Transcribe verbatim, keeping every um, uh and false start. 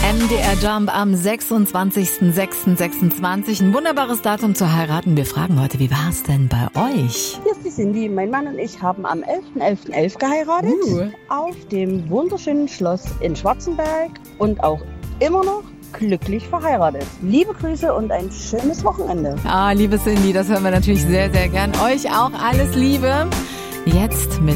M D R Jump am sechsundzwanzigsten sechsten sechsundzwanzig. Ein wunderbares Datum zu heiraten. Wir fragen heute, wie war es denn bei euch? Hier ist die Cindy. Mein Mann und ich haben am elften elften elf geheiratet. Uh. Auf dem wunderschönen Schloss in Schwarzenberg und auch immer noch glücklich verheiratet. Liebe Grüße und ein schönes Wochenende. Ah, liebe Cindy, das hören wir natürlich sehr, sehr gern. Euch auch alles Liebe. Jetzt mit